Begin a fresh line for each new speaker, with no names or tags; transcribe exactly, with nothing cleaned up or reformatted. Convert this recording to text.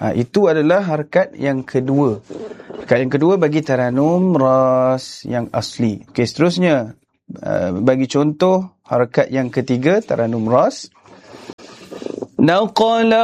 Ha, itu adalah harakat yang kedua. Harakat yang kedua bagi taranum ras yang asli. Okey, seterusnya uh, bagi contoh harakat yang ketiga taranum ras. Naqala